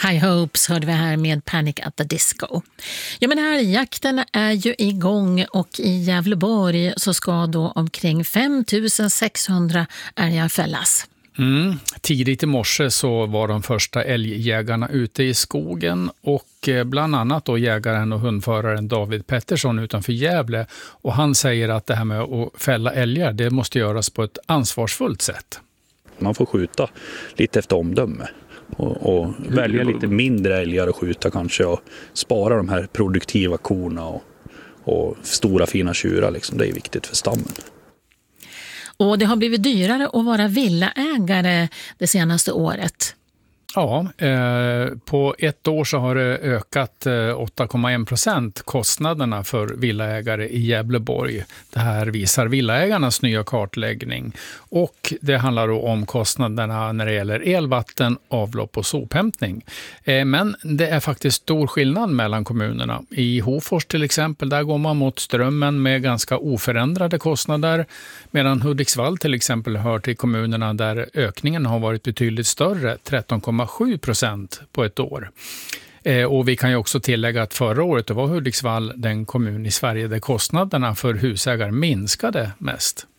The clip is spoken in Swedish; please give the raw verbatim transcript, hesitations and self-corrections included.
High Hopes hörde vi här med Panic at the Disco. Ja, men älgjakten är ju igång och i Gävleborg så ska då omkring fem tusen sexhundra älgar fällas. Mm. Tidigt i morse så var de första älgjägarna ute i skogen och bland annat då jägaren och hundföraren David Pettersson utanför Gävle. Och han säger att det här med att fälla älgar, det måste göras på ett ansvarsfullt sätt. Man får skjuta lite efter omdöme och, och välja lite mindre älgar att skjuta kanske och spara de här produktiva korna och, och stora fina tjurar. Liksom. Det är viktigt för stammen. Och det har blivit dyrare att vara villaägare det senaste året. Ja, eh, på ett år så har det ökat eh, åtta komma en procent kostnaderna för villaägare i Gävleborg. Det här visar Villaägarnas nya kartläggning. Och det handlar då om kostnaderna när det gäller elvatten, avlopp och sophämtning. Eh, men det är faktiskt stor skillnad mellan kommunerna. I Hofors till exempel, där går man mot Strömmen med ganska oförändrade kostnader. Medan Hudiksvall till exempel hör till kommunerna där ökningen har varit betydligt större, tretton komma sju procent på ett år. Eh, och vi kan ju också tillägga att förra året var Hudiksvall den kommun i Sverige där kostnaderna för husägare minskade mest.